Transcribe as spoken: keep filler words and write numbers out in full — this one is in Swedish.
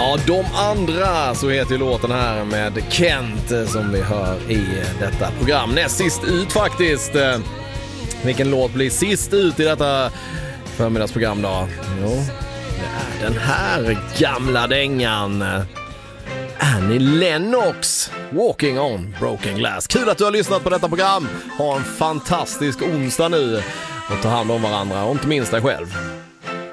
Ja, de andra, så heter ju låten här med Kent som vi hör i detta program. Näst sist ut faktiskt. Vilken låt blir sist ut i detta förmiddagsprogram då? Jo, det är den här gamla dängan. Annie Lennox, Walking on Broken Glass. Kul att du har lyssnat på detta program. Ha en fantastisk onsdag nu och ta hand om varandra och inte minst dig själv.